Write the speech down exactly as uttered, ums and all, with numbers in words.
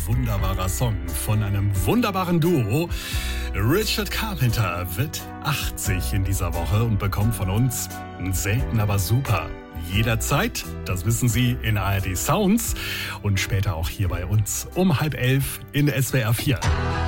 wunderbarer Song von einem wunderbaren Duo. Richard Carpenter wird achtzig in dieser Woche und bekommt von uns selten, aber super. Jederzeit, das wissen Sie, in A R D Sounds und später auch hier bei uns um halb elf in S W R vier.